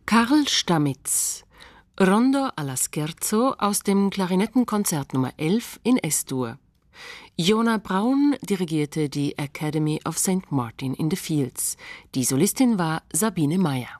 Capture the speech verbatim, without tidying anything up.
Karl Stamitz, Rondo alla Scherzo aus dem Klarinettenkonzert Nummer elf in S-Dur. Jona Braun dirigierte die Academy of Saint Martin in the Fields. Die Solistin war Sabine Meyer.